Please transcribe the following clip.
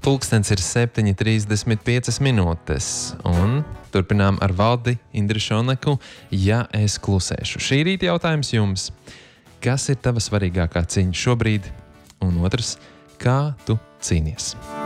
Pulkstens ir 7:35 minūtes, un turpinām ar Valdi Indrišoneku, ja es klusēšu. Šī rīta jautājums jums, kas ir tava svarīgākā cīņa šobrīd, un otrs, kā tu cīnies?